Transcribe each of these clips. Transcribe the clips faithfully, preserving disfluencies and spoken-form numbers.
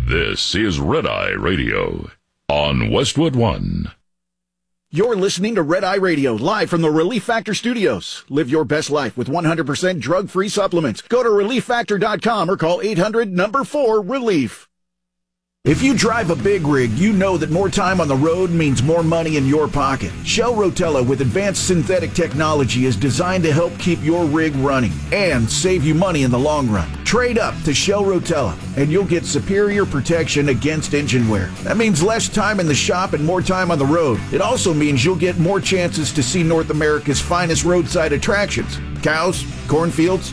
This is Red Eye Radio on Westwood One. You're listening to Red Eye Radio, live from the Relief Factor Studios. Live your best life with one hundred percent drug-free supplements. Go to relief factor dot com or call eight hundred number four relief. If you drive a big rig, you know that more time on the road means more money in your pocket. Shell Rotella with advanced synthetic technology is designed to help keep your rig running and save you money in the long run. Trade up to Shell Rotella and you'll get superior protection against engine wear. That means less time in the shop and more time on the road. It also means you'll get more chances to see North America's finest roadside attractions. Cows, cornfields,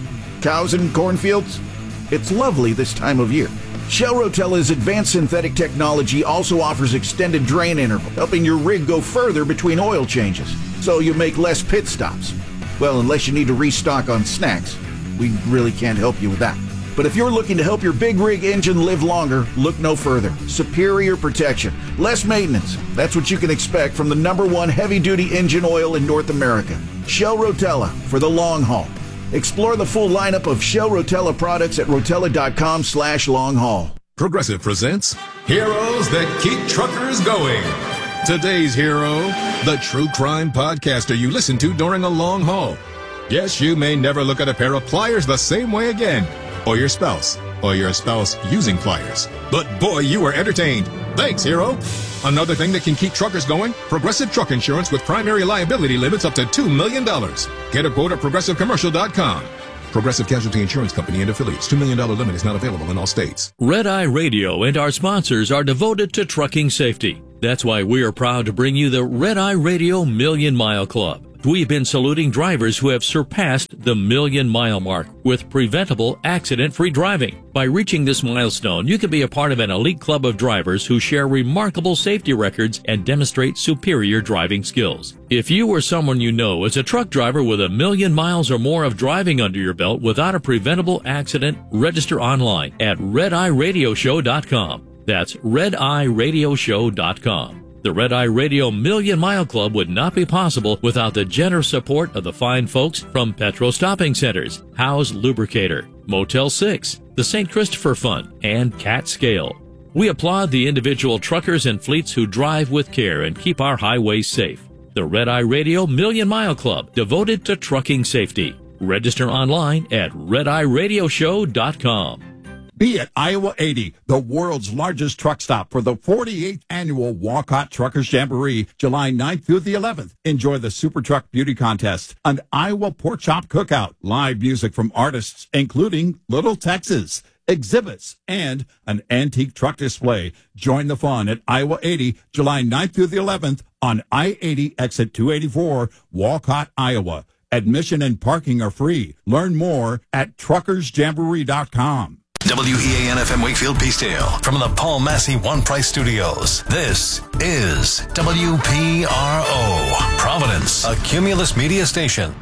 cows and cornfields. It's lovely this time of year. Shell Rotella's advanced synthetic technology also offers extended drain interval, helping your rig go further between oil changes, so you make less pit stops. Well, unless you need to restock on snacks, we really can't help you with that. But if you're looking to help your big rig engine live longer, look no further. Superior protection, less maintenance. That's what you can expect from the number one heavy-duty engine oil in North America. Shell Rotella for the long haul. Explore the full lineup of Shell Rotella products at rotella.com slash long haul. Progressive presents Heroes That Keep Truckers Going. Today's hero, the true crime podcaster you listen to during a long haul. Yes, you may never look at a pair of pliers the same way again, or your spouse, or your spouse using pliers. But boy, you were entertained. Thanks, hero. Another thing that can keep truckers going, Progressive Truck Insurance with primary liability limits up to two million dollars. Get a quote at progressive commercial dot com. Progressive Casualty Insurance Company and affiliates. two million dollars limit is not available in all states. Red Eye Radio and our sponsors are devoted to trucking safety. That's why we are proud to bring you the Red Eye Radio Million Mile Club. We've been saluting drivers who have surpassed the million mile mark with preventable accident-free driving. By reaching this milestone, you can be a part of an elite club of drivers who share remarkable safety records and demonstrate superior driving skills. If you or someone you know is a truck driver with a million miles or more of driving under your belt without a preventable accident, register online at red eye radio show dot com. That's red eye radio show dot com. The Red Eye Radio Million Mile Club would not be possible without the generous support of the fine folks from Petro Stopping Centers, Howe's Lubricator, Motel six, the Saint Christopher Fund, and Cat Scale. We applaud the individual truckers and fleets who drive with care and keep our highways safe. The Red Eye Radio Million Mile Club, devoted to trucking safety. Register online at red eye radio show dot com. Be at Iowa eighty, the world's largest truck stop for the forty-eighth annual Walcott Truckers Jamboree, July ninth through the eleventh. Enjoy the Super Truck Beauty Contest, an Iowa Pork Chop Cookout, live music from artists including Little Texas, exhibits, and an antique truck display. Join the fun at Iowa eighty, July ninth through the eleventh on I eighty exit two eighty-four, Walcott, Iowa. Admission and parking are free. Learn more at truckers jamboree dot com. W E A N F M Wakefield Peacedale from the Paul Massey One Price Studios. This is W P R O, Providence, a Cumulus media station.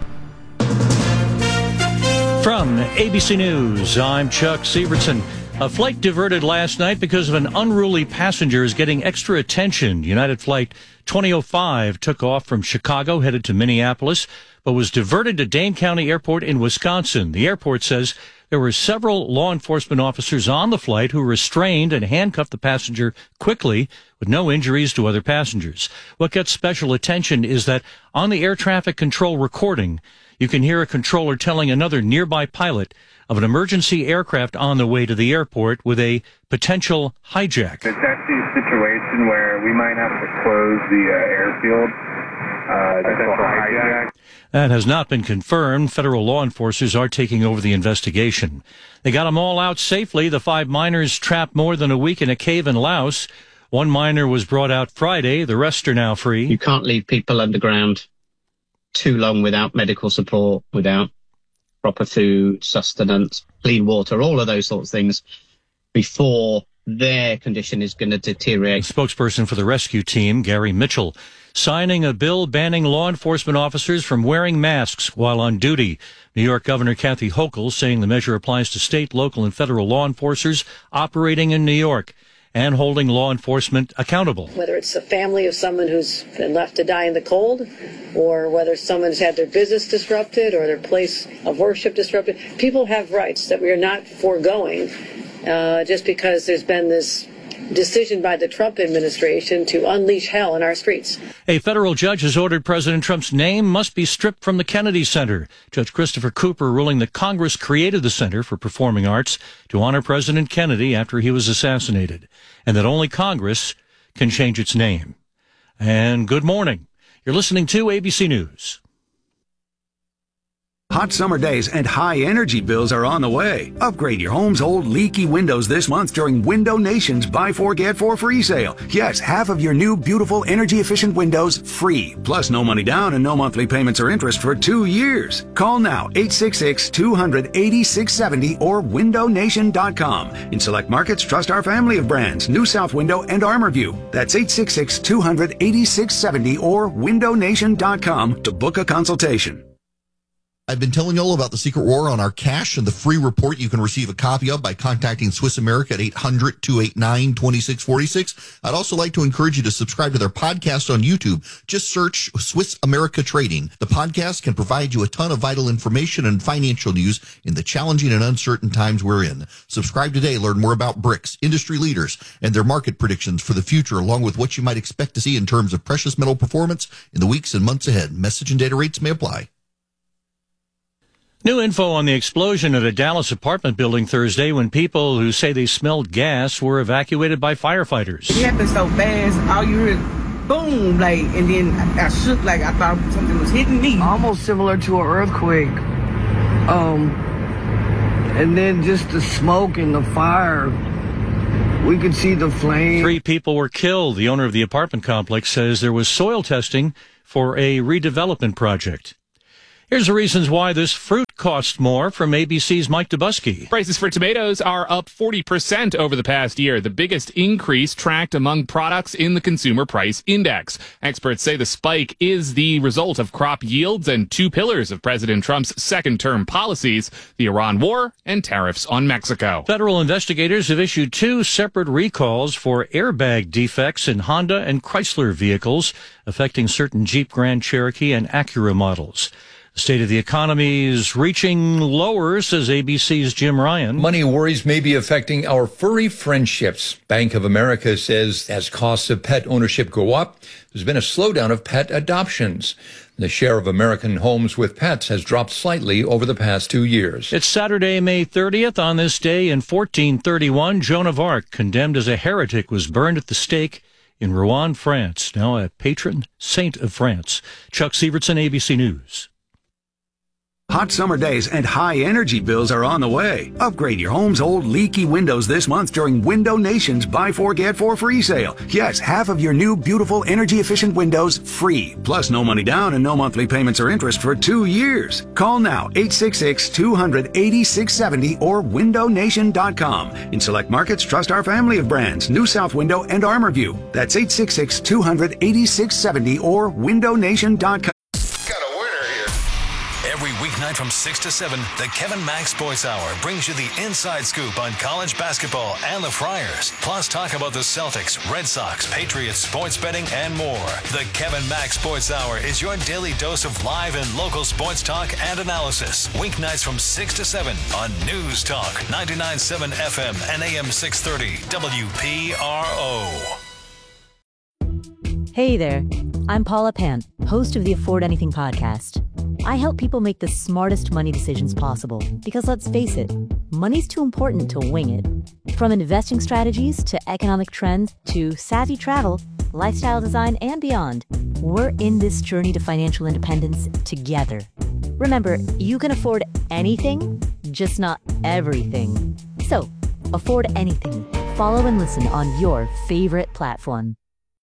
From A B C News, I'm Chuck Sievertson. A flight diverted last night because of an unruly passenger is getting extra attention. United Flight twenty oh five took off from Chicago, headed to Minneapolis, but was diverted to Dane County Airport in Wisconsin. The airport says there were several law enforcement officers on the flight who restrained and handcuffed the passenger quickly with no injuries to other passengers. What gets special attention is that on the air traffic control recording, you can hear a controller telling another nearby pilot of an emergency aircraft on the way to the airport with a potential hijack. It's actually a situation where we might have to close the uh, airfield. Uh, potential hijack. That has not been confirmed. Federal law enforcers are taking over the investigation. They got them all out safely. The five miners trapped more than a week in a cave in Laos. One miner was brought out Friday. The rest are now free. You can't leave people underground too long without medical support, without proper food, sustenance, clean water, all of those sorts of things before their condition is going to deteriorate. The spokesperson for the rescue team, Gary Mitchell, signing a bill banning law enforcement officers from wearing masks while on duty. New York Governor Kathy Hochul saying the measure applies to state, local, and federal law enforcers operating in New York and holding law enforcement accountable. Whether it's a family of someone who's been left to die in the cold, or whether someone's had their business disrupted or their place of worship disrupted, people have rights that we are not foregoing uh, just because there's been this decision by the Trump administration to unleash hell in our streets. A federal judge has ordered President Trump's name must be stripped from the Kennedy Center. Judge Christopher Cooper ruling that Congress created the Center for Performing Arts to honor President Kennedy after he was assassinated, and that only Congress can change its name. And good morning. You're listening to A B C News. Hot summer days and high energy bills are on the way. Upgrade your home's old leaky windows this month during Window Nation's Buy Four Get Four free sale. Yes, half of your new beautiful energy efficient windows free. Plus no money down and no monthly payments or interest for two years. Call now eight six six, two hundred, eighty-six seventy or window nation dot com. In select markets, trust our family of brands, New South Window and ArmorView. That's eight six six, two hundred, eighty-six seventy or window nation dot com to book a consultation. I've been telling you all about the secret war on our cash and the free report you can receive a copy of by contacting Swiss America at eight hundred, two eight nine, two six four six. I'd also like to encourage you to subscribe to their podcast on YouTube. Just search Swiss America Trading. The podcast can provide you a ton of vital information and financial news in the challenging and uncertain times we're in. Subscribe today. Learn more about BRICS, industry leaders, and their market predictions for the future, along with what you might expect to see in terms of precious metal performance in the weeks and months ahead. Message and data rates may apply. New info on the explosion at a Dallas apartment building Thursday when people who say they smelled gas were evacuated by firefighters. It happened so fast, all you heard, boom, like, and then I, I shook like I thought something was hitting me. Almost similar to an earthquake. Um, and then just the smoke and the fire. We could see the flame. Three people were killed. The owner of the apartment complex says there was soil testing for a redevelopment project. Here's the reasons why this fruit costs more from A B C's Mike Dubusky. Prices for tomatoes are up forty percent over the past year, the biggest increase tracked among products in the Consumer Price Index. Experts say the spike is the result of crop yields and two pillars of President Trump's second-term policies, the Iran war and tariffs on Mexico. Federal investigators have issued two separate recalls for airbag defects in Honda and Chrysler vehicles, affecting certain Jeep Grand Cherokee and Acura models. The state of the economy is reaching lower, says A B C's Jim Ryan. Money worries may be affecting our furry friendships. Bank of America says as costs of pet ownership go up, there's been a slowdown of pet adoptions. The share of American homes with pets has dropped slightly over the past two years. It's Saturday, May thirtieth. On this day in fourteen thirty-one, Joan of Arc, condemned as a heretic, was burned at the stake in Rouen, France, now a patron saint of France. Chuck Sievertson, A B C News. Hot summer days and high energy bills are on the way. Upgrade your home's old leaky windows this month during Window Nation's Buy Four Get Four free sale. Yes, half of your new beautiful energy efficient windows free. Plus no money down and no monthly payments or interest for two years. Call now eight six six, two hundred, eighty-six seventy or window nation dot com. In select markets, trust our family of brands, New South Window and ArmorView. That's eight six six, two hundred, eighty-six seventy or window nation dot com. Every weeknight from six to seven, the Kevin Mack Sports Hour brings you the inside scoop on college basketball and the Friars. Plus talk about the Celtics, Red Sox, Patriots, sports betting, and more. The Kevin Mack Sports Hour is your daily dose of live and local sports talk and analysis. Weeknights from six to seven on News Talk, ninety-nine point seven F M and A M six thirty W P R O. Hey there, I'm Paula Pant, host of the Afford Anything podcast. I help people make the smartest money decisions possible because, let's face it, money's too important to wing it. From investing strategies to economic trends to savvy travel, lifestyle design, and beyond, we're in this journey to financial independence together. Remember, you can afford anything, just not everything. So, afford anything. Follow and listen on your favorite platform.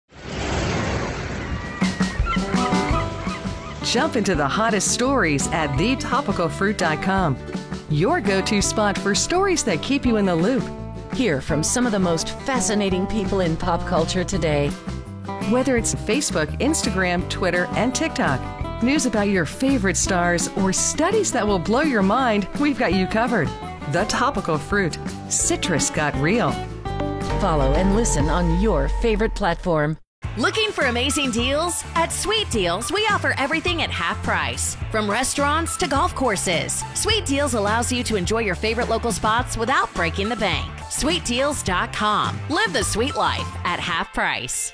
Jump into the hottest stories at the topical fruit dot com. Your go-to spot for stories that keep you in the loop. Hear from some of the most fascinating people in pop culture today. Whether it's Facebook, Instagram, Twitter, and TikTok, news about your favorite stars, or studies that will blow your mind, we've got you covered. The Topical Fruit. Citrus got real. Follow and listen on your favorite platform. Looking for amazing deals? At Sweet Deals, we offer everything at half price. From restaurants to golf courses, Sweet Deals allows you to enjoy your favorite local spots without breaking the bank. sweet deals dot com. Live the sweet life at half price.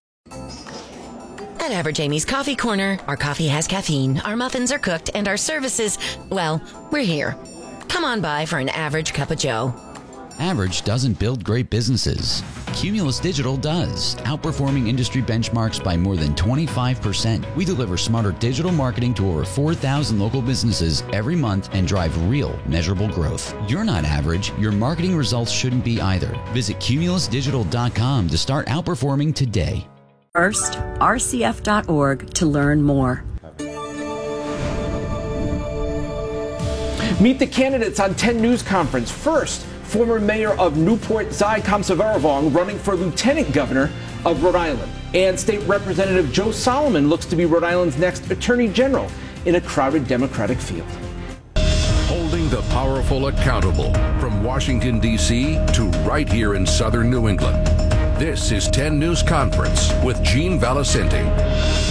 At Average Amy's Coffee Corner, our coffee has caffeine, our muffins are cooked, and our services, well, we're here. Come on by for an average cup of joe. Average doesn't build great businesses. Cumulus Digital does, outperforming industry benchmarks by more than twenty-five percent. We deliver smarter digital marketing to over four thousand local businesses every month and drive real, measurable growth. You're not average. Your marketing results shouldn't be either. Visit cumulus digital dot com to start outperforming today. First, R C F dot org to learn more. Meet the candidates on ten News Conference. First, former mayor of Newport, Zai Kamsavarivong, running for lieutenant governor of Rhode Island. And State Representative Joe Solomon looks to be Rhode Island's next attorney general in a crowded Democratic field. Holding the powerful accountable from Washington, D C to right here in southern New England. This is ten News Conference with Gene Valicenti.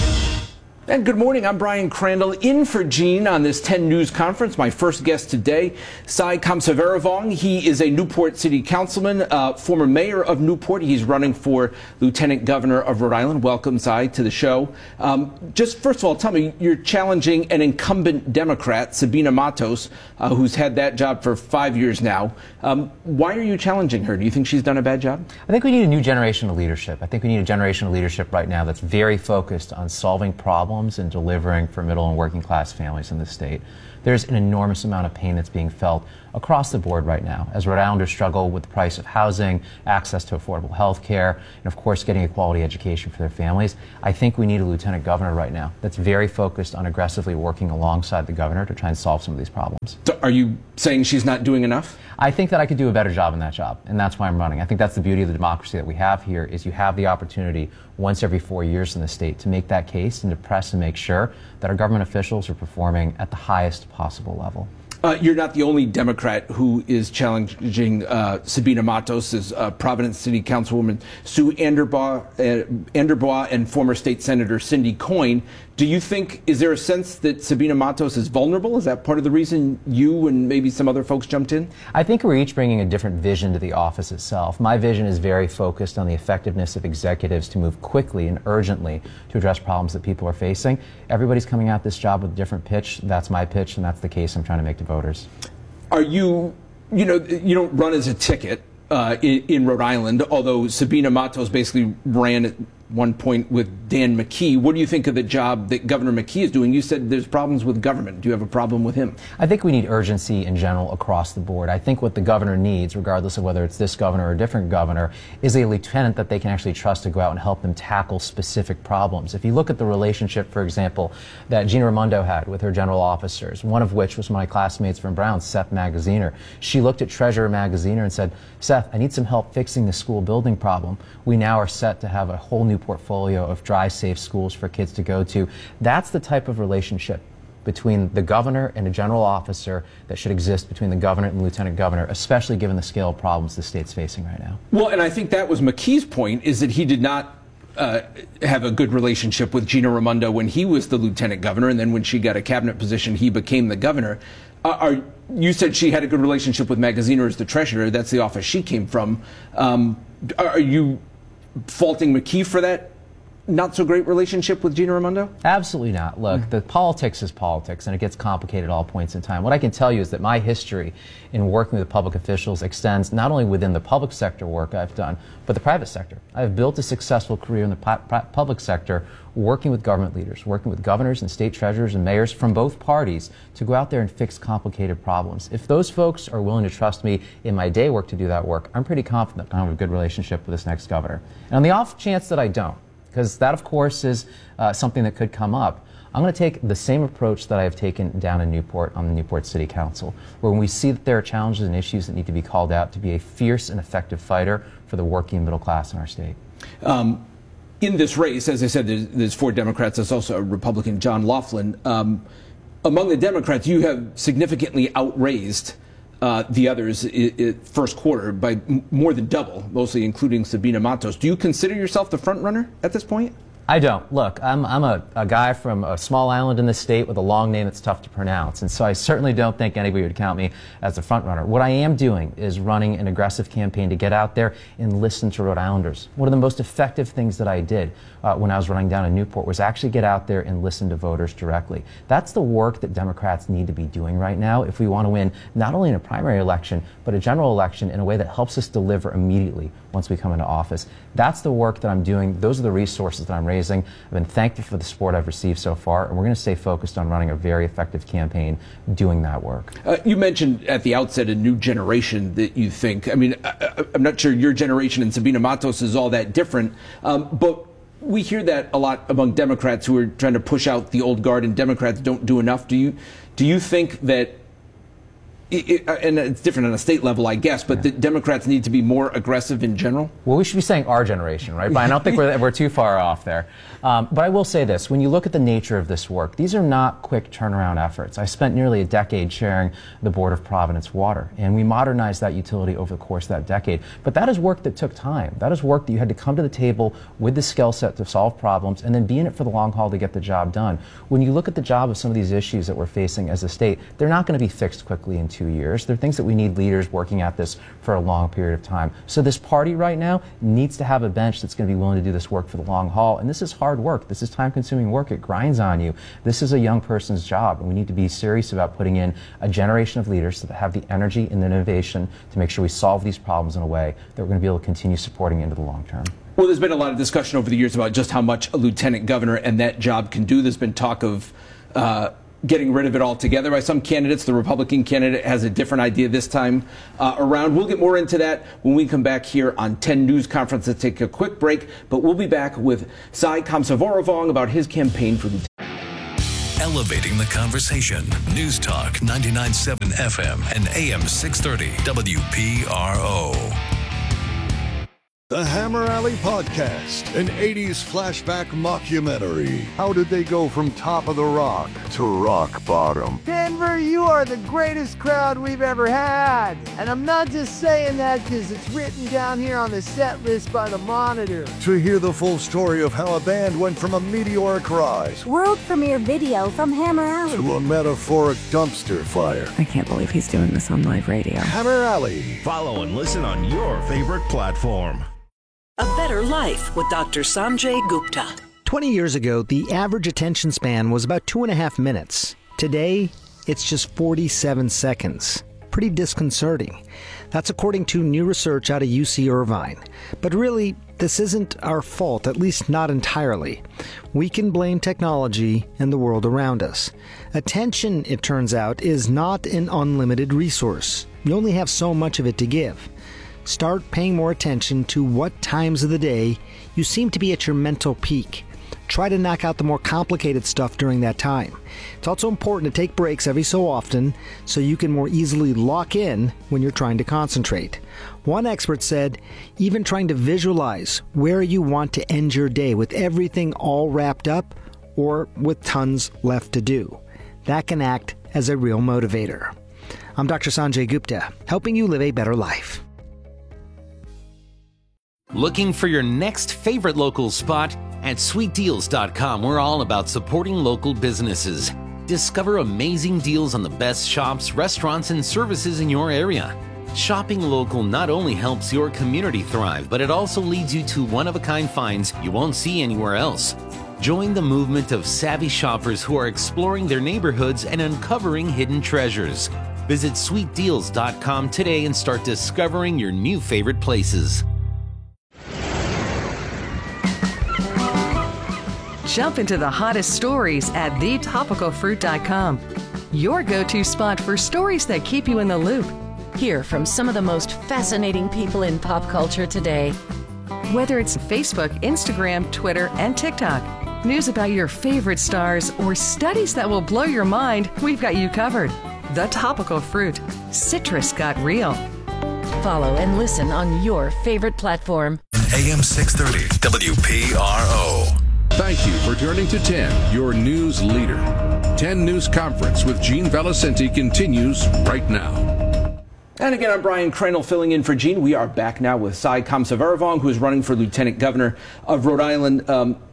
And good morning, I'm Brian Crandall, in for Gene on this ten News Conference. My first guest today, Zai Kamsavarivong. He is a Newport City Councilman, uh, former mayor of Newport. He's running for Lieutenant Governor of Rhode Island. Welcome, Zai, to the show. Um, just first of all, tell me, you're challenging an incumbent Democrat, Sabina Matos, uh, who's had that job for five years now. Um, why are you challenging her? Do you think she's done a bad job? I think we need a new generation of leadership. I think we need a generation of leadership right now that's very focused on solving problems and delivering for middle and working class families in the state. There's an enormous amount of pain that's being felt across the board right now as Rhode Islanders struggle with the price of housing, access to affordable health care, and of course getting a quality education for their families. I think we need a lieutenant governor right now that's very focused on aggressively working alongside the governor to try and solve some of these problems. So are you saying she's not doing enough? I think that I could do a better job in that job, and that's why I'm running. I think that's the beauty of the democracy that we have here, is you have the opportunity once every four years in the state to make that case and to press and make sure that our government officials are performing at the highest possible level. Uh, you're not the only Democrat who is challenging uh, Sabina Matos, as uh, Providence City Councilwoman Sue Anderbaugh, uh, Anderbaugh and former state Senator Cindy Coyne. Do you think, is there a sense that Sabina Matos is vulnerable? Is that part of the reason you and maybe some other folks jumped in? I think we're each bringing a different vision to the office itself. My vision is very focused on the effectiveness of executives to move quickly and urgently to address problems that people are facing. Everybody's coming at this job with a different pitch. That's my pitch, and that's the case I'm trying to make to voters. Are you, you know, you don't run as a ticket uh, in, in Rhode Island, although Sabina Matos basically ran at one point with Dan McKee. What do you think of the job that Governor McKee is doing? You said there's problems with government. Do you have a problem with him? I think we need urgency in general across the board. I think what the governor needs, regardless of whether it's this governor or a different governor, is a lieutenant that they can actually trust to go out and help them tackle specific problems. If you look at the relationship, for example, that Gina Raimondo had with her general officers, one of which was my classmates from Brown, Seth Magaziner. She looked at Treasurer Magaziner and said, Seth, I need some help fixing the school building problem. We now are set to have a whole new portfolio of dry, safe schools for kids to go to. That's the type of relationship between the governor and a general officer that should exist between the governor and the lieutenant governor, especially given the scale of problems the state's facing right now. Well, and I think that was McKee's point, is that he did not uh, have a good relationship with Gina Raimondo when he was the lieutenant governor, and then when she got a cabinet position, he became the governor. Uh, are, you said she had a good relationship with Magaziner as the treasurer. That's the office she came from. Um, are you faulting McKee for that not so great relationship with Gina Raimondo? Absolutely not. Look, mm. the politics is politics, and it gets complicated at all points in time. What I can tell you is that my history in working with public officials extends not only within the public sector work I've done, but the private sector. I've built a successful career in the pu public sector, working with government leaders, working with governors and state treasurers and mayors from both parties to go out there and fix complicated problems. If those folks are willing to trust me in my day work to do that work, I'm pretty confident that I'll have a good relationship with this next governor. And on the off chance that I don't, because that, of course, is uh, something that could come up, I'm going to take the same approach that I have taken down in Newport on the Newport City Council, where when we see that there are challenges and issues that need to be called out, to be a fierce and effective fighter for the working middle class in our state. Um, in this race, as I said, there's, there's four Democrats. There's also a Republican, John Laughlin. Um, among the Democrats, you have significantly outraised Uh, the others I, I, first quarter by m more than double, mostly including Sabina Matos. Do you consider yourself the front runner at this point? I don't. Look, I'm, I'm a, a guy from a small island in the state with a long name that's tough to pronounce, and so I certainly don't think anybody would count me as a front runner. What I am doing is running an aggressive campaign to get out there and listen to Rhode Islanders. One of the most effective things that I did uh, when I was running down in Newport was actually get out there and listen to voters directly. That's the work that Democrats need to be doing right now if we want to win not only in a primary election, but a general election in a way that helps us deliver immediately once we come into office. That's the work that I'm doing. Those are the resources that I'm raising. I've been thankful for the support I've received so far, and we're going to stay focused on running a very effective campaign doing that work. Uh, you mentioned at the outset a new generation that you think, I mean, I, I'm not sure your generation and Sabina Matos is all that different, um, but we hear that a lot among Democrats who are trying to push out the old guard, and Democrats don't do enough. Do you, do you think that It, it, and it's different on a state level, I guess, but yeah. the Democrats need to be more aggressive in general? Well, we should be saying our generation, right? But I don't think we're, we're too far off there. Um, but I will say this. When you look at the nature of this work, these are not quick turnaround efforts. I spent nearly a decade chairing the Board of Providence Water, and we modernized that utility over the course of that decade. But that is work that took time. That is work that you had to come to the table with the skill set to solve problems and then be in it for the long haul to get the job done. When you look at the job of some of these issues that we're facing as a state, they're not going to be fixed quickly in two years. There are things that we need leaders working at this for a long period of time. So this party right now needs to have a bench that's going to be willing to do this work for the long haul. And this is hard work. This is time-consuming work. It grinds on you. This is a young person's job, and we need to be serious about putting in a generation of leaders that have the energy and the innovation to make sure we solve these problems in a way that we're going to be able to continue supporting into the long term. Well, there's been a lot of discussion over the years about just how much a lieutenant governor and that job can do. There's been talk of uh, getting rid of it altogether by some candidates. The Republican candidate has a different idea this time uh, around. We'll get more into that when we come back here on ten News Conference. Let's take a quick break, but we'll be back with Sai Kamsavorivong about his campaign for lieutenant. Elevating the conversation. News Talk ninety-nine point seven F M and A M six thirty W P R O. The Hammer Alley Podcast, an eighties flashback mockumentary. How did they go from top of the rock to rock bottom? Denver, you are the greatest crowd we've ever had. And I'm not just saying that because it's written down here on the set list by the Monitor. To hear the full story of how a band went from a meteoric rise, world premiere video from Hammer Alley, to a metaphoric dumpster fire. I can't believe he's doing this on live radio. Hammer Alley. Follow and listen on your favorite platform. A Better Life with Doctor Sanjay Gupta. twenty years ago, the average attention span was about two and a half minutes. Today, it's just forty-seven seconds. Pretty disconcerting. That's according to new research out of U C Irvine. But really, this isn't our fault, at least not entirely. We can blame technology and the world around us. Attention, it turns out, is not an unlimited resource. You only have so much of it to give. Start paying more attention to what times of the day you seem to be at your mental peak. Try to knock out the more complicated stuff during that time. It's also important to take breaks every so often so you can more easily lock in when you're trying to concentrate. One expert said, even trying to visualize where you want to end your day with everything all wrapped up or with tons left to do. That can act as a real motivator. I'm Doctor Sanjay Gupta, helping you live a better life. Looking for your next favorite local spot? At sweet deals dot com, we're all about supporting local businesses. Discover amazing deals on the best shops, restaurants, and services in your area. Shopping local not only helps your community thrive, but it also leads you to one-of-a-kind finds you won't see anywhere else. Join the movement of savvy shoppers who are exploring their neighborhoods and uncovering hidden treasures. Visit sweet deals dot com today and start discovering your new favorite places. Jump into the hottest stories at the topical fruit dot com. Your go-to spot for stories that keep you in the loop. Hear from some of the most fascinating people in pop culture today. Whether it's Facebook, Instagram, Twitter, and TikTok, news about your favorite stars, or studies that will blow your mind, we've got you covered. The Topical Fruit. Citrus got real. Follow and listen on your favorite platform. A M six thirty W P R O. Thank you for turning to ten, your news leader. ten News Conference with Gene Valicenti continues right now. And again, I'm Brian Crandall filling in for Gene. We are back now with Sai Kamsavorivong, who is running for Lieutenant Governor of Rhode Island. Um,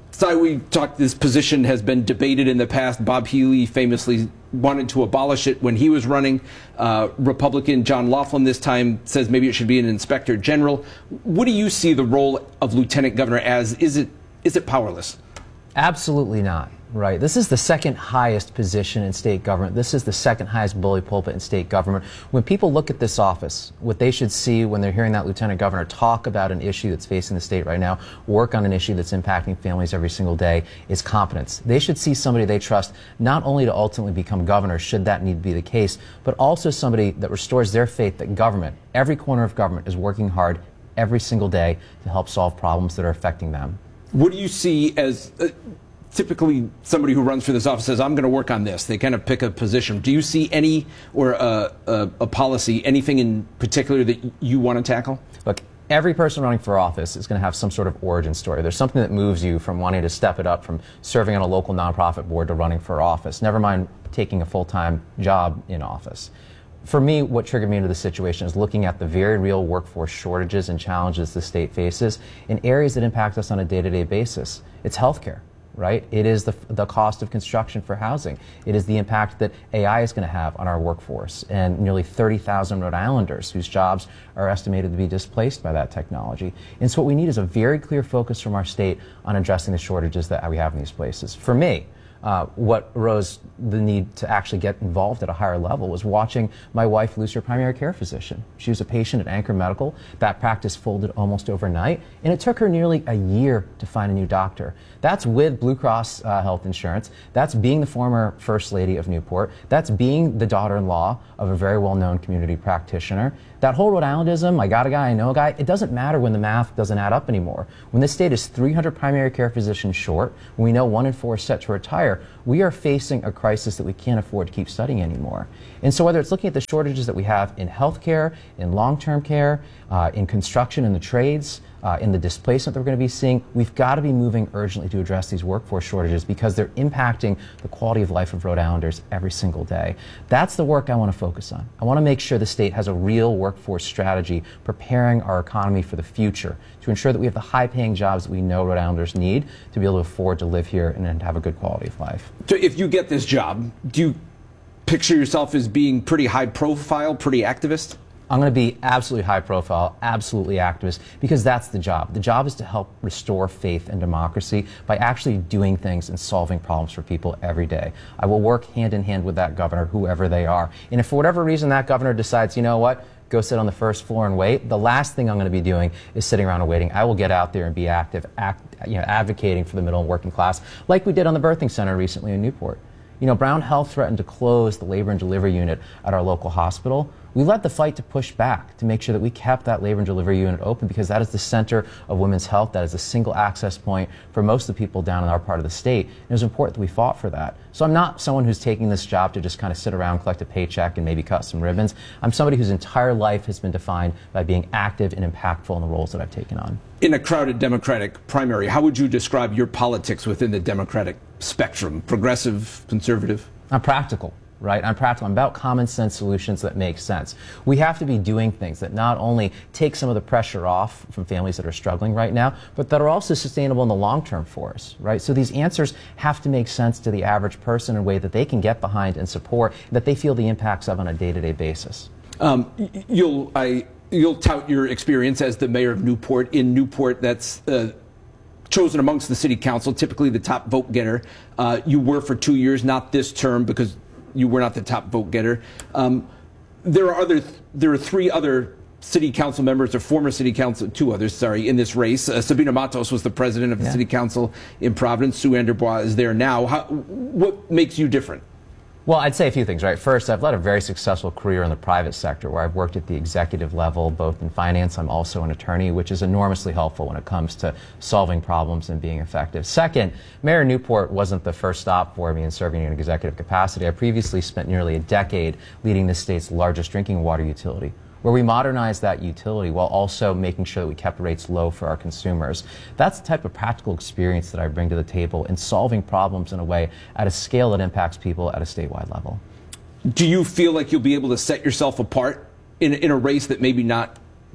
So we talked, this position has been debated in the past. Bob Healy famously wanted to abolish it when he was running. Uh, Republican John Laughlin this time says maybe it should be an inspector general. What do you see the role of lieutenant governor as? Is it is it powerless? Absolutely not. Right. This is the second highest position in state government. This is the second highest bully pulpit in state government. When people look at this office, what they should see when they're hearing that lieutenant governor talk about an issue that's facing the state right now, work on an issue that's impacting families every single day, is competence. They should see somebody they trust not only to ultimately become governor, should that need to be the case, but also somebody that restores their faith that government, every corner of government, is working hard every single day to help solve problems that are affecting them. What do you see as... Uh, Typically, somebody who runs for this office says, I'm going to work on this. They kind of pick a position. Do you see any, or a, a, a policy, anything in particular that you want to tackle? Look, every person running for office is going to have some sort of origin story. There's something that moves you from wanting to step it up from serving on a local nonprofit board to running for office, never mind taking a full-time job in office. For me, what triggered me into the situation is looking at the very real workforce shortages and challenges the state faces in areas that impact us on a day-to-day basis. It's healthcare. Right? It is the, the cost of construction for housing. It is the impact that A I is going to have on our workforce and nearly thirty thousand Rhode Islanders whose jobs are estimated to be displaced by that technology. And so what we need is a very clear focus from our state on addressing the shortages that we have in these places. For me, Uh, what arose the need to actually get involved at a higher level was watching my wife lose her primary care physician. She was a patient at Anchor Medical. That practice folded almost overnight, and it took her nearly a year to find a new doctor. That's with Blue Cross uh, Health Insurance. That's being the former First Lady of Newport. That's being the daughter-in-law of a very well-known community practitioner. That whole Rhode Islandism, I got a guy, I know a guy, it doesn't matter when the math doesn't add up anymore. When this state is three hundred primary care physicians short, when we know one in four is set to retire, we are facing a crisis that we can't afford to keep studying anymore. And so whether it's looking at the shortages that we have in healthcare, in long-term care, uh, in construction, in the trades, uh, in the displacement that we're going to be seeing, we've got to be moving urgently to address these workforce shortages because they're impacting the quality of life of Rhode Islanders every single day. That's the work I want to focus on. I want to make sure the state has a real workforce strategy preparing our economy for the future to ensure that we have the high-paying jobs that we know Rhode Islanders need to be able to afford to live here and have a good quality of life. So if you get this job, do you picture yourself as being pretty high profile, pretty activist? I'm going to be absolutely high profile, absolutely activist, because that's the job. The job is to help restore faith and democracy by actually doing things and solving problems for people every day. I will work hand in hand with that governor, whoever they are. And if for whatever reason that governor decides, you know what, go sit on the first floor and wait, the last thing I'm going to be doing is sitting around and waiting. I will get out there and be active, act, you know, advocating for the middle and working class, like we did on the birthing center recently in Newport. You know, Brown Health threatened to close the labor and delivery unit at our local hospital. We led the fight to push back to make sure that we kept that labor and delivery unit open because that is the center of women's health. That is a single access point for most of the people down in our part of the state. And it was important that we fought for that. So I'm not someone who's taking this job to just kind of sit around, collect a paycheck, and maybe cut some ribbons. I'm somebody whose entire life has been defined by being active and impactful in the roles that I've taken on. In a crowded Democratic primary, how would you describe your politics within the Democratic spectrum? Progressive, conservative? I'm practical. Right? I'm practical. I'm about common sense solutions that make sense. We have to be doing things that not only take some of the pressure off from families that are struggling right now, but that are also sustainable in the long term for us. Right? So these answers have to make sense to the average person in a way that they can get behind and support, that they feel the impacts of on a day-to-day basis. Um, you'll, I, you'll tout your experience as the mayor of Newport. In Newport, that's uh, chosen amongst the city council, typically the top vote getter. Uh, you were for two years, not this term, because you were not the top vote getter. Um, there are other. Th- there are three other city council members, or former city council, two others, sorry, in this race. Uh, Sabina Matos was the president of the yeah. city council in Providence. Sue Anderbois is there now. How, what makes you different? Well, I'd say a few things, right? First, I've led a very successful career in the private sector where I've worked at the executive level, both in finance. I'm also an attorney, which is enormously helpful when it comes to solving problems and being effective. Second, Mayor Newport wasn't the first stop for me in serving in an executive capacity. I previously spent nearly a decade leading the state's largest drinking water utility, where we modernized that utility while also making sure that we kept rates low for our consumers. That's the type of practical experience that I bring to the table in solving problems in a way at a scale that impacts people at a statewide level. Do you feel like you'll be able to set yourself apart in, in a race that maybe not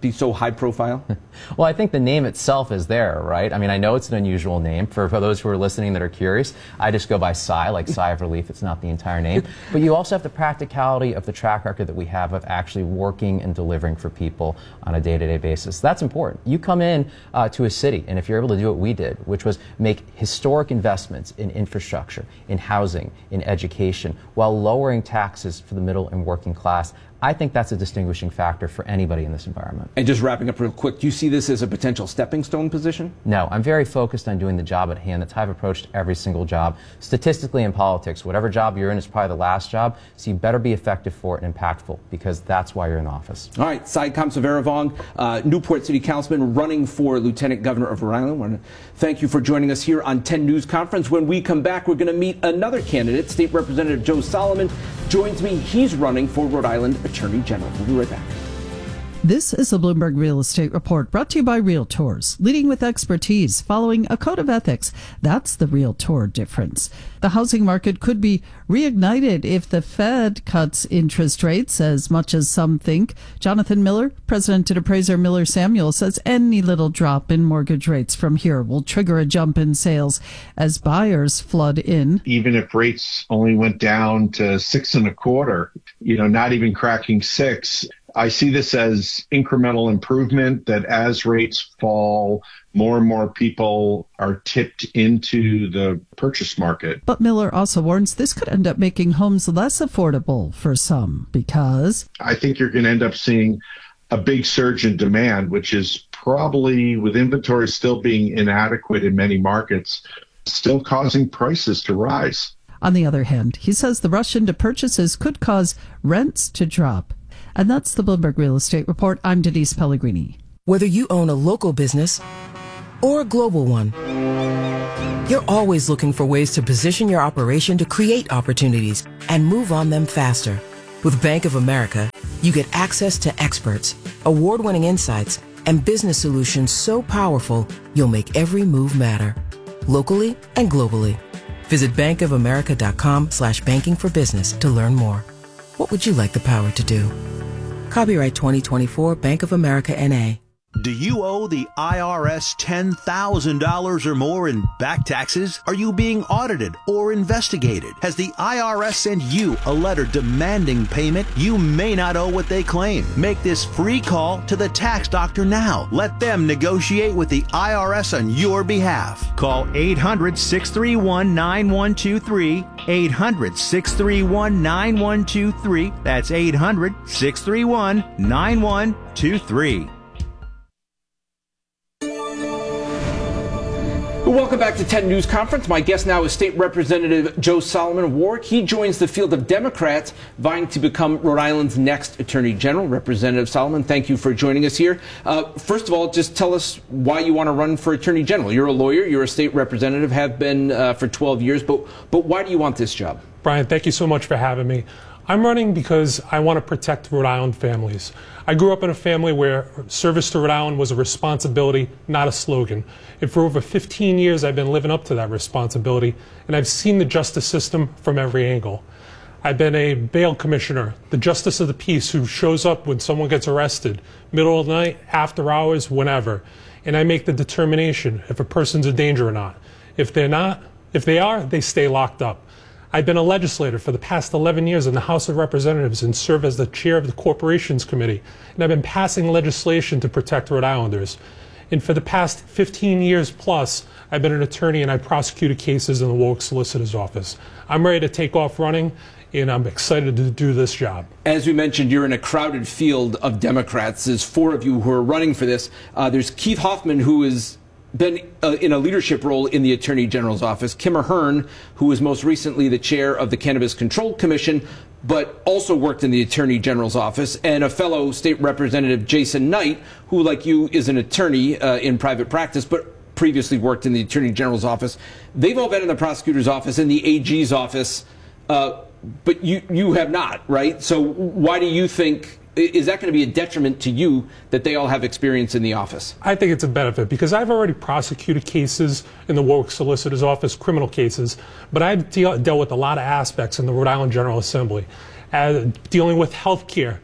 be so high profile? Well, I think the name itself is there, right? I mean, I know it's an unusual name. For, for those who are listening that are curious, I just go by Sigh, like sigh of relief. It's not the entire name. But you also have the practicality of the track record that we have of actually working and delivering for people on a day-to-day basis. That's important. You come in uh, to a city, and if you're able to do what we did, which was make historic investments in infrastructure, in housing, in education, while lowering taxes for the middle and working class, I think that's a distinguishing factor for anybody in this environment. And just wrapping up real quick, do you see this as a potential stepping stone position? No, I'm very focused on doing the job at hand. That's how I've approached every single job. Statistically in politics, whatever job you're in is probably the last job, so you better be effective for it and impactful, because that's why you're in office. All right, Sy Kamsaveravong, uh, Newport City Councilman running for Lieutenant Governor of Rhode Island. I want to thank you for joining us here on ten News Conference. When we come back, we're going to meet another candidate. State Representative Joe Solomon joins me. He's running for Rhode Island Attorney General. We'll be right back. This is the Bloomberg Real Estate Report, brought to you by Realtors, leading with expertise, following a code of ethics. That's the Realtor difference. The housing market could be reignited if the Fed cuts interest rates as much as some think. Jonathan Miller, president and appraiser Miller Samuel, says any little drop in mortgage rates from here will trigger a jump in sales as buyers flood in. Even if rates only went down to six and a quarter, you know, not even cracking six, I see this as incremental improvement, that as rates fall, more and more people are tipped into the purchase market. But Miller also warns this could end up making homes less affordable for some, because I think you're going to end up seeing a big surge in demand, which is probably, with inventory still being inadequate in many markets, still causing prices to rise. On the other hand, he says the rush into purchases could cause rents to drop. And that's the Bloomberg Real Estate Report. I'm Denise Pellegrini. Whether you own a local business or a global one, you're always looking for ways to position your operation to create opportunities and move on them faster. With Bank of America, you get access to experts, award-winning insights, and business solutions so powerful, you'll make every move matter, locally and globally. Visit bankofamerica.com slash banking for business to learn more. What would you like the power to do? Copyright twenty twenty-four, Bank of America, N A Do you owe the I R S ten thousand dollars or more in back taxes? Are you being audited or investigated? Has the I R S sent you a letter demanding payment? You may not owe what they claim. Make this free call to the tax doctor now. Let them negotiate with the I R S on your behalf. Call eight hundred, six three one, nine one two three, eight hundred, six three one, nine one two three. That's eight hundred, six three one, nine one two three. Welcome back to ten News Conference. My guest now is State Representative Joe Solomon of Warwick. He joins the field of Democrats vying to become Rhode Island's next Attorney General. Representative Solomon, thank you for joining us here. Uh, first of all, just tell us why you want to run for Attorney General. You're a lawyer, you're a state representative, have been uh, for twelve years, but, but why do you want this job? Brian, thank you so much for having me. I'm running because I want to protect Rhode Island families. I grew up in a family where service to Rhode Island was a responsibility, not a slogan. And for over fifteen years, I've been living up to that responsibility, and I've seen the justice system from every angle. I've been a bail commissioner, the justice of the peace who shows up when someone gets arrested, middle of the night, after hours, whenever. And I make the determination if a person's a danger or not. If they're not, if they are, they stay locked up. I've been a legislator for the past eleven years in the House of Representatives and serve as the chair of the Corporations Committee. And I've been passing legislation to protect Rhode Islanders. And for the past fifteen years plus, I've been an attorney and I prosecuted cases in the Warwick Solicitor's Office. I'm ready to take off running, and I'm excited to do this job. As we mentioned, you're in a crowded field of Democrats. There's four of you who are running for this. Uh, there's Keith Hoffman, who has been uh, in a leadership role in the Attorney General's office. Kim Ahern, who was most recently the chair of the Cannabis Control Commission, but also worked in the Attorney General's office, and a fellow state representative, Jason Knight, who, like you, is an attorney uh, in private practice, but previously worked in the Attorney General's office. They've all been in the prosecutor's office, in the A G's office, uh, but you, you have not, right? So why do you think, is that going to be a detriment to you that they all have experience in the office? I think it's a benefit because I've already prosecuted cases in the Warwick Solicitor's Office, criminal cases, but I've deal, dealt with a lot of aspects in the Rhode Island General Assembly, uh, dealing with health care,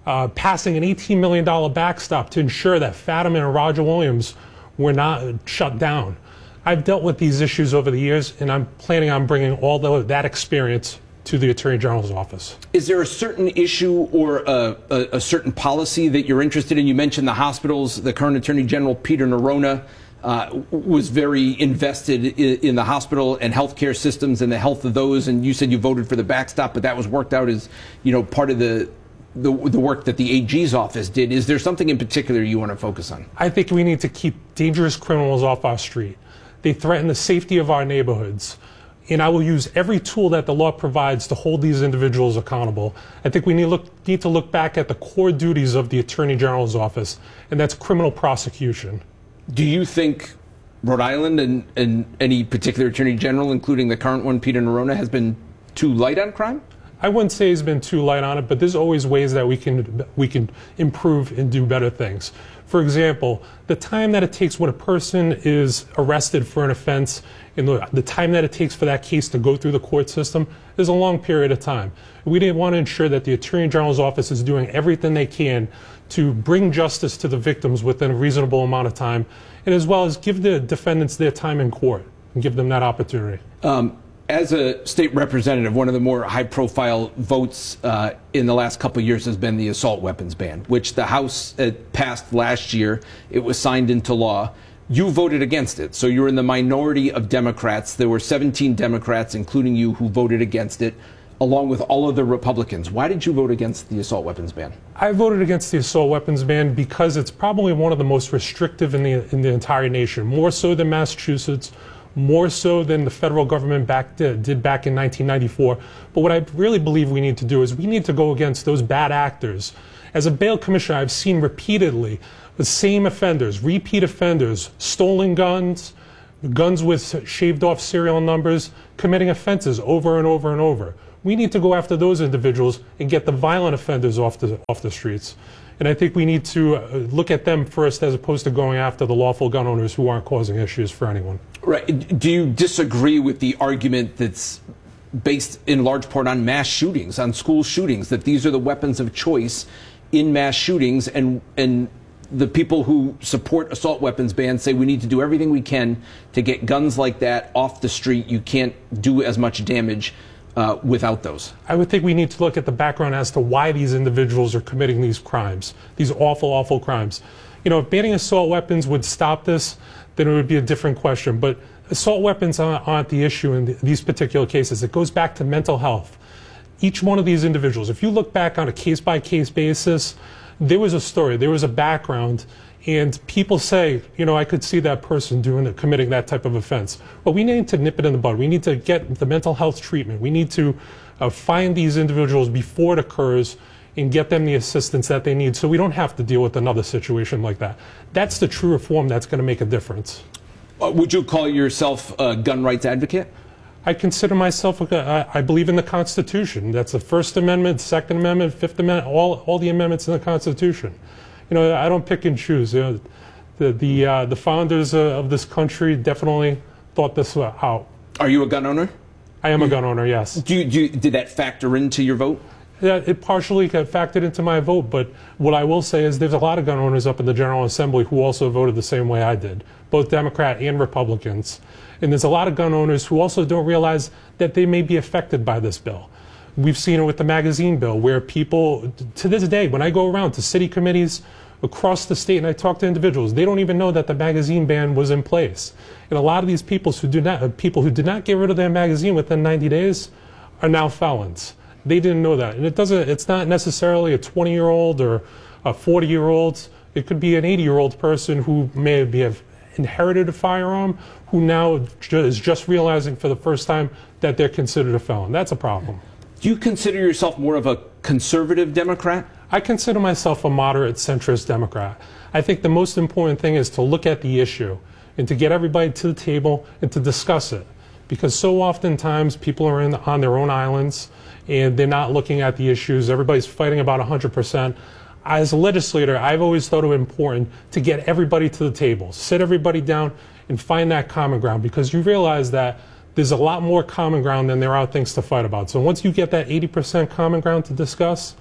uh, passing an eighteen million dollars backstop to ensure that Fatima and Roger Williams were not shut down. I've dealt with these issues over the years, and I'm planning on bringing all the, that experience to the Attorney General's office. Is there a certain issue or a, a, a certain policy that you're interested in? You mentioned the hospitals. The current Attorney General, Peter Neronha, uh, was very invested in, in the hospital and healthcare systems and the health of those. And you said you voted for the backstop, but that was worked out as, you know, part of the The, the work that the A G's office did. Is there something in particular you want to focus on? I think we need to keep dangerous criminals off our street. They threaten the safety of our neighborhoods. And I will use every tool that the law provides to hold these individuals accountable. I think we need, look, need to look back at the core duties of the Attorney General's office, and that's criminal prosecution. Do you think Rhode Island and, and any particular Attorney General, including the current one, Peter Neronha, has been too light on crime? I wouldn't say he's been too light on it, but there's always ways that we can we can improve and do better things. For example, the time that it takes when a person is arrested for an offense and the, the time that it takes for that case to go through the court system is a long period of time. We didn't want to ensure that the Attorney General's office is doing everything they can to bring justice to the victims within a reasonable amount of time, and as well as give the defendants their time in court and give them that opportunity. Um, As a state representative, one of the more high-profile votes uh, in the last couple of years has been the assault weapons ban, which the House uh, passed last year. It was signed into law. You voted against it, so you're in the minority of Democrats. There were seventeen Democrats, including you, who voted against it, along with all of the Republicans. Why did you vote against the assault weapons ban? I voted against the assault weapons ban because it's probably one of the most restrictive in the in the entire nation, more so than Massachusetts, more so than the federal government back did, did back in nineteen ninety-four. But what I really believe we need to do is we need to go against those bad actors. As a bail commissioner, I've seen repeatedly the same offenders, repeat offenders, stolen guns, guns with shaved off serial numbers, committing offenses over and over and over. We need to go after those individuals and get the violent offenders off the, off the streets. And I think we need to uh, look at them first as opposed to going after the lawful gun owners who aren't causing issues for anyone. Right. Do you disagree with the argument that's based in large part on mass shootings, on school shootings, that these are the weapons of choice in mass shootings, and and the people who support assault weapons bans say we need to do everything we can to get guns like that off the street? You can't do as much damage Uh, without those? I would think we need to look at the background as to why these individuals are committing these crimes, these awful, awful crimes. You know, if banning assault weapons would stop this, then it would be a different question. But assault weapons aren't, aren't the issue in the, these particular cases. It goes back to mental health. Each one of these individuals, if you look back on a case-by-case basis, there was a story, there was a background, and people say, you know, I could see that person doing it, committing that type of offense. But we need to nip it in the bud. We need to get the mental health treatment. We need to uh, find these individuals before it occurs and get them the assistance that they need so we don't have to deal with another situation like that. That's the true reform that's going to make a difference. Uh, would you call yourself a gun rights advocate? I consider myself, a, I believe in the Constitution. That's the First Amendment, Second Amendment, Fifth Amendment, all, all the amendments in the Constitution. You know, I don't pick and choose. You know, the the, uh, the founders uh, of this country definitely thought this out. Are you a gun owner? I am a gun owner, yes. Do you, do you, did that factor into your vote? Yeah, it partially got factored into my vote, but what I will say is there's a lot of gun owners up in the General Assembly who also voted the same way I did, both Democrat and Republicans. And there's a lot of gun owners who also don't realize that they may be affected by this bill. We've seen it with the magazine bill, where people, to this day, when I go around to city committees across the state and I talk to individuals, they don't even know that the magazine ban was in place. And a lot of these people who do not, people who did not get rid of their magazine within ninety days are now felons. They didn't know that. And it doesn't, it's not necessarily a twenty-year-old or a forty-year-old. It could be an eighty-year-old person who may have inherited a firearm, who now is just realizing for the first time that they're considered a felon. That's a problem. Do you consider yourself more of a conservative Democrat? I consider myself a moderate centrist Democrat. I think the most important thing is to look at the issue and to get everybody to the table and to discuss it. Because so oftentimes people are in, on their own islands and they're not looking at the issues. Everybody's fighting about one hundred percent. As a legislator, I've always thought it important to get everybody to the table, sit everybody down and find that common ground, because you realize that there's a lot more common ground than there are things to fight about. So once you get that eighty percent common ground to discuss,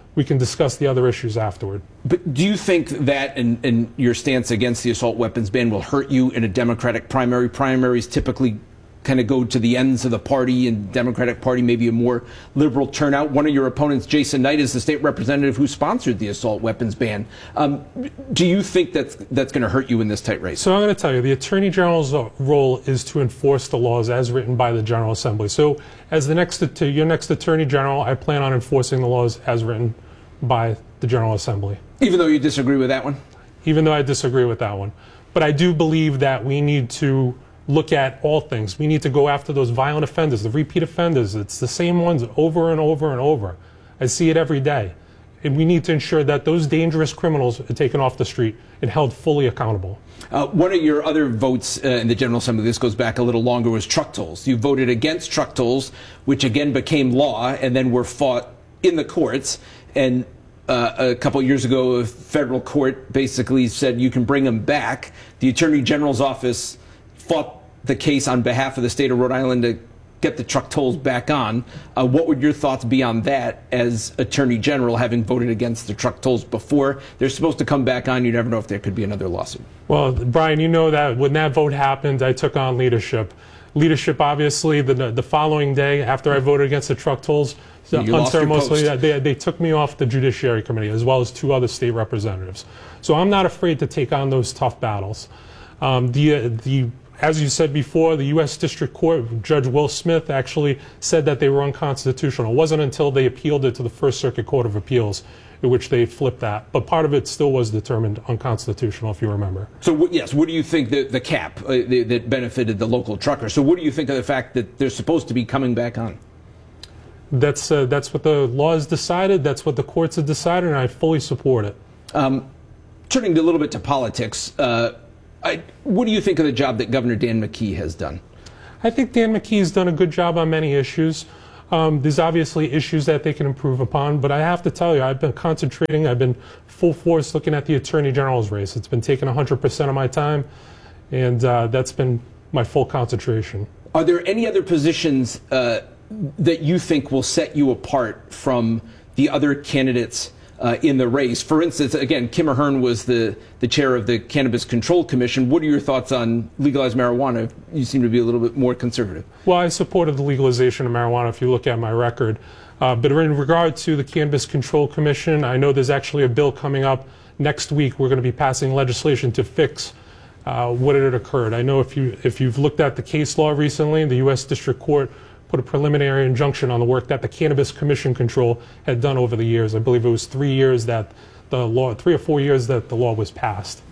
we can discuss the other issues afterward. But do you think that and, and your stance against the assault weapons ban will hurt you in a Democratic primary? Primaries typically kind of go to the ends of the party, and Democratic Party maybe a more liberal turnout. One of your opponents, Jason Knight, is the state representative who sponsored the assault weapons ban. Um, do you think that's, that's going to hurt you in this tight race? So I'm going to tell you, the Attorney General's role is to enforce the laws as written by the General Assembly. So as the next to your next Attorney General, I plan on enforcing the laws as written by the General Assembly. Even though you disagree with that one? Even though I disagree with that one. But I do believe that we need to look at all things. We need to go after those violent offenders, the repeat offenders. It's the same ones over and over and over. I see it every day. And we need to ensure that those dangerous criminals are taken off the street and held fully accountable. Uh, one of your other votes uh, in the General Assembly, this goes back a little longer, was truck tolls. You voted against truck tolls, which again became law and then were fought in the courts. And uh, a couple of years ago, a federal court basically said you can bring them back. The Attorney General's office fought the case on behalf of the state of Rhode Island to get the truck tolls back on. Uh, what would your thoughts be on that as Attorney General, having voted against the truck tolls before? They're supposed to come back on. You never know if there could be another lawsuit. Well, Brian, you know that when that vote happened, I took on leadership. Leadership, obviously, the, the following day after I voted against the truck tolls, unceremoniously, they, they took me off the Judiciary Committee, as well as two other state representatives. So I'm not afraid to take on those tough battles. Um, the, the As you said before, the U S District Court, Judge Will Smith, actually said that they were unconstitutional. It wasn't until they appealed it to the First Circuit Court of Appeals in which they flipped that. But part of it still was determined unconstitutional, if you remember. So, yes, what do you think the, the cap uh, the, that benefited the local truckers? So what do you think of the fact that they're supposed to be coming back on? That's, uh, that's what the law has decided. That's what the courts have decided, and I fully support it. Um, turning a little bit to politics, uh, I, what do you think of the job that Governor Dan McKee has done? I think Dan McKee has done a good job on many issues. Um, there's obviously issues that they can improve upon, but I have to tell you, I've been concentrating, I've been full force looking at the Attorney General's race. It's been taking one hundred percent of my time, and uh, that's been my full concentration. Are there any other positions uh, that you think will set you apart from the other candidates Uh, in the race? For instance, again, Kim Ahern was the, the chair of the Cannabis Control Commission. What are your thoughts on legalized marijuana? You seem to be a little bit more conservative. Well, I supported the legalization of marijuana, if you look at my record. Uh, but in regard to the Cannabis Control Commission, I know there's actually a bill coming up next week. We're going to be passing legislation to fix uh, what had occurred. I know if, you, if you've looked at the case law recently, the U S District Court put a preliminary injunction on the work that the Cannabis Commission Control had done over the years. I believe it was three years that the law, three or four years that the law was passed.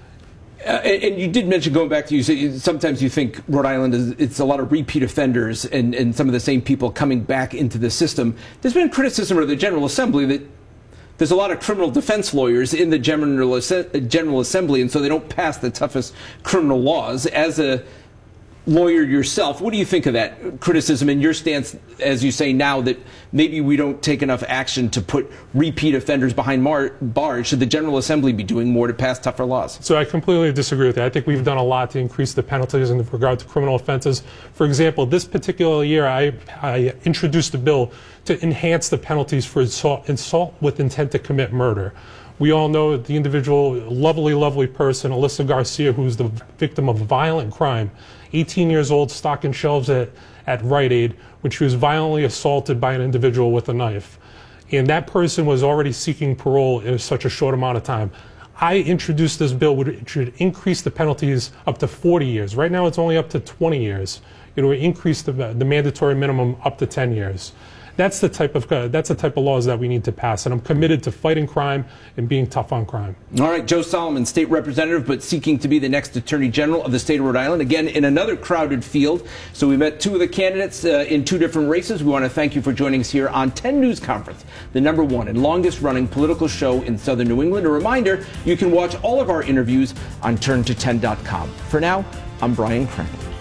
Uh, and, and you did mention, going back to you, say, sometimes you think Rhode Island is, it's a lot of repeat offenders and, and some of the same people coming back into the system. There's been criticism of the General Assembly that there's a lot of criminal defense lawyers in the General, General Assembly, and so they don't pass the toughest criminal laws. As a lawyer yourself, what do you think of that criticism and your stance, as you say now, that maybe we don't take enough action to put repeat offenders behind mar- bars? Should the General Assembly be doing more to pass tougher laws? So I completely disagree with that. I think we've done a lot to increase the penalties in regard to criminal offenses. For example, this particular year, I, I introduced a bill to enhance the penalties for assault, assault with intent to commit murder. We all know the individual, lovely, lovely person, Alyssa Garcia, who's the victim of violent crime, eighteen years old, stocking shelves at, at Rite Aid, when she was violently assaulted by an individual with a knife. And that person was already seeking parole in such a short amount of time. I introduced this bill, which should increase the penalties up to forty years. Right now it's only up to twenty years. It would increase the, the mandatory minimum up to ten years. That's the type of uh, that's the type of laws that we need to pass, and I'm committed to fighting crime and being tough on crime. All right, Joe Solomon, state representative, but seeking to be the next Attorney General of the state of Rhode Island, again in another crowded field. So we met two of the candidates uh, in two different races. We want to thank you for joining us here on ten News Conference, the number one and longest running political show in Southern New England. A reminder, you can watch all of our interviews on turn to ten dot com. For now, I'm Brian Crandall.